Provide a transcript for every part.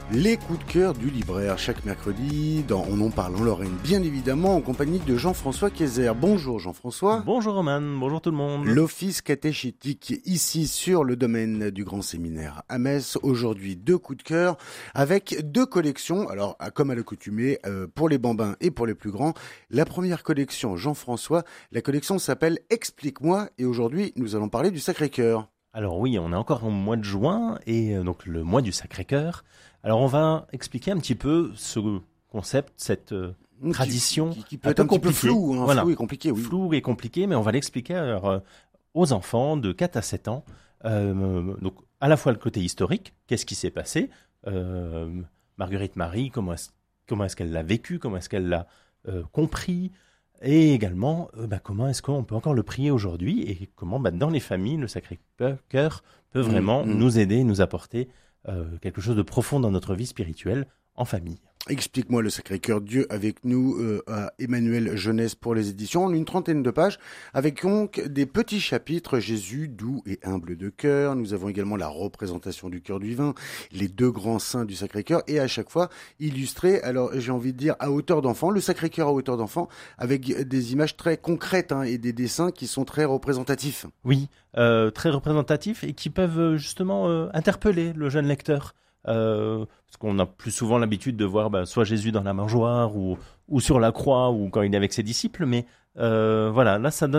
Les coups de cœur du libraire, chaque mercredi, On en parle en Lorraine, bien évidemment, en compagnie de Jean-François Kayser. Bonjour Jean-François. Bonjour Roman, bonjour tout le monde. L'office catéchétique, ici sur le domaine du Grand Séminaire à Metz. Aujourd'hui, 2 coups de cœur avec 2 collections. Alors, comme à l'accoutumée, pour les bambins et pour les plus grands. La première collection, Jean-François, la collection s'appelle Explique-moi et aujourd'hui, nous allons parler du Sacré-Cœur. Alors oui, on est encore au mois de juin et donc le mois du Sacré-Cœur. Alors on va expliquer un petit peu ce concept, cette tradition qui peut être un petit peu flou, hein, voilà. Flou et compliqué, oui. Flou et compliqué, mais on va l'expliquer aux enfants de 4 à 7 ans. Donc à la fois le côté historique, qu'est-ce qui s'est passé, Marguerite Marie, comment est-ce qu'elle l'a vécu, comment est-ce qu'elle l'a compris, et également comment est-ce qu'on peut encore le prier aujourd'hui et comment dans les familles le Sacré-Cœur peut vraiment nous aider, nous apporter quelque chose de profond dans notre vie spirituelle en famille. Explique-moi le Sacré-Cœur, Dieu avec nous, à Emmanuel Jeunesse pour les éditions, en une 30aine de pages, avec donc des petits chapitres, Jésus, doux et humble de cœur. Nous avons également la représentation du cœur divin, les 2 grands saints du Sacré-Cœur, et à chaque fois illustrés, alors j'ai envie de dire à hauteur d'enfant, le Sacré-Cœur à hauteur d'enfant, avec des images très concrètes et des dessins qui sont très représentatifs. Oui, très représentatifs et qui peuvent justement interpeller le jeune lecteur. Parce qu'on a plus souvent l'habitude de voir soit Jésus dans la mangeoire ou sur la croix ou quand il est avec ses disciples, mais voilà, là ça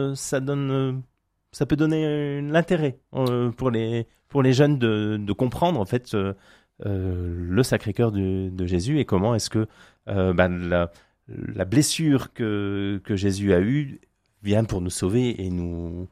peut donner l'intérêt pour les jeunes de comprendre en fait le Sacré-Cœur de Jésus et comment est-ce que la blessure que Jésus a eue vient pour nous sauver et nous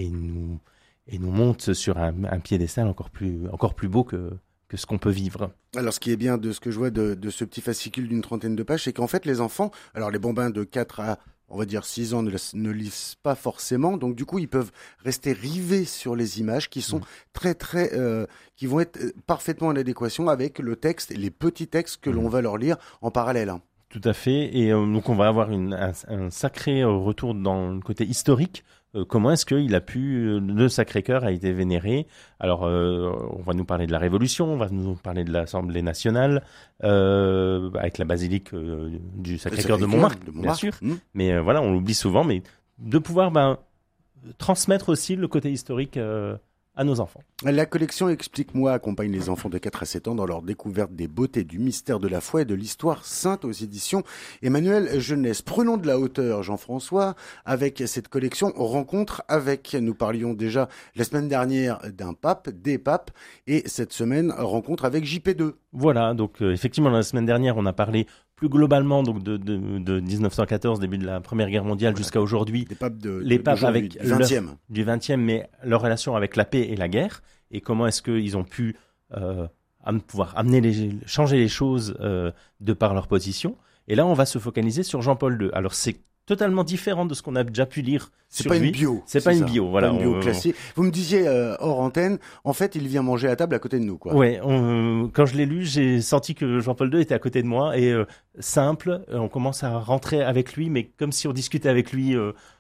monte sur un piédestal encore plus beau que ce qu'on peut vivre. Alors, ce qui est bien de ce que je vois de ce petit fascicule d'une 30aine de pages, c'est qu'en fait, les enfants, alors les bambins de 4 à, on va dire 6 ans ne lisent pas forcément, donc du coup, ils peuvent rester rivés sur les images qui sont qui vont être parfaitement en adéquation avec le texte, les petits textes que l'on va leur lire en parallèle. Tout à fait, et donc on va avoir un sacré retour dans le côté historique. Comment est-ce qu'il a pu, le Sacré-Cœur a été vénéré? Alors, on va nous parler de la Révolution, on va nous parler de l'Assemblée nationale, avec la basilique du Sacré-Cœur de Montmartre, bien sûr. Mais voilà, on l'oublie souvent, mais de pouvoir transmettre aussi le côté historique à nos enfants. La collection Explique-moi accompagne les enfants de 4 à 7 ans dans leur découverte des beautés du mystère de la foi et de l'histoire sainte aux éditions Emmanuel Jeunesse. Prenons de la hauteur, Jean-François, avec cette collection Rencontre avec. Nous parlions déjà la semaine dernière d'un pape, des papes, et cette semaine, Rencontre avec JP2. Voilà, donc effectivement, la semaine dernière, on a parlé plus globalement donc de 1914, début de la Première Guerre mondiale, jusqu'à aujourd'hui. Les papes avec du 20e, mais leur relation avec la paix et la guerre, et comment est-ce qu'ils ont pu pouvoir changer les choses de par leur position. Et là, on va se focaliser sur Jean-Paul II. Alors, c'est totalement différent de ce qu'on a déjà pu lire sur lui. C'est pas une bio. C'est pas une bio, voilà. Pas une bio classique. Vous me disiez hors antenne, en fait, il vient manger à table à côté de nous, quoi. Ouais, quand je l'ai lu, j'ai senti que Jean-Paul II était à côté de moi et simple. On commence à rentrer avec lui, mais comme si on discutait avec lui,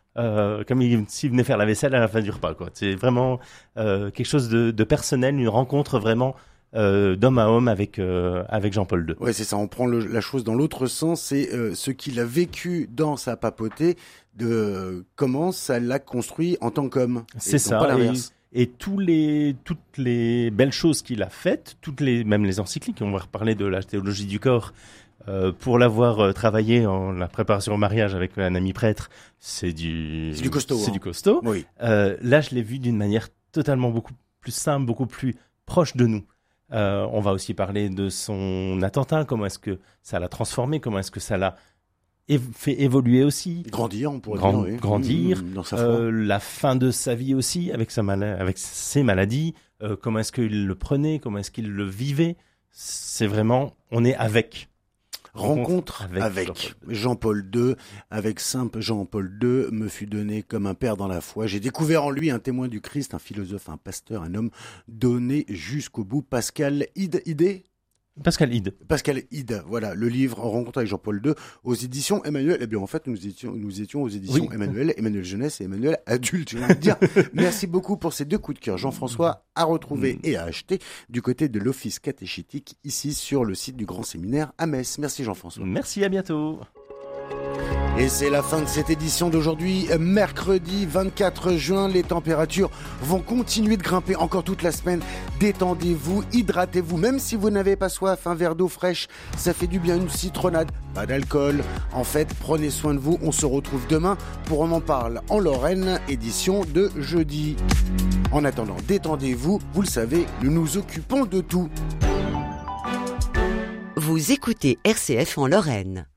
comme s'il venait faire la vaisselle à la fin du repas, quoi. C'est vraiment quelque chose de personnel, une rencontre vraiment d'homme à homme avec Jean-Paul II. Ouais, c'est ça. On prend la chose dans l'autre sens. C'est ce qu'il a vécu dans sa papauté, de comment ça l'a construit en tant qu'homme. C'est ça. Pas l'inverse. Et toutes les belles choses qu'il a faites, même les encycliques. On va reparler de la théologie du corps. Pour l'avoir travaillé en la préparation au mariage avec un ami prêtre, c'est du costaud. C'est du costaud. Oui. Là, je l'ai vu d'une manière totalement beaucoup plus simple, beaucoup plus proche de nous. On va aussi parler de son attentat, comment est-ce que ça l'a transformé, comment est-ce que ça l'a fait évoluer aussi. Grandir, on pourrait dire. Oui. Grandir. Dans sa foi. La fin de sa vie aussi, avec ses maladies. Comment est-ce qu'il le prenait, comment est-ce qu'il le vivait. C'est vraiment, on est avec. Rencontre avec Jean-Paul II, avec Saint Jean-Paul II, me fut donné comme un père dans la foi. J'ai découvert en lui un témoin du Christ, un philosophe, un pasteur, un homme donné jusqu'au bout. Pascal Idé. Pascal Hide. Pascal Hide, voilà, le livre En rencontre avec Jean-Paul II aux éditions Emmanuel. Eh bien, en fait, nous étions aux éditions Emmanuel Jeunesse et Emmanuel Adulte, j'ai envie de dire. Merci beaucoup pour ces 2 coups de cœur, Jean-François, à retrouver et à acheter du côté de l'Office catéchétique, ici sur le site du Grand Séminaire à Metz. Merci Jean-François. Merci, à bientôt. Et c'est la fin de cette édition d'aujourd'hui, mercredi 24 juin. Les températures vont continuer de grimper encore toute la semaine. Détendez-vous, hydratez-vous, même si vous n'avez pas soif, un verre d'eau fraîche, ça fait du bien, une citronnade, pas d'alcool. En fait, prenez soin de vous, on se retrouve demain pour On en parle en Lorraine, édition de jeudi. En attendant, détendez-vous, vous le savez, nous nous occupons de tout. Vous écoutez RCF en Lorraine.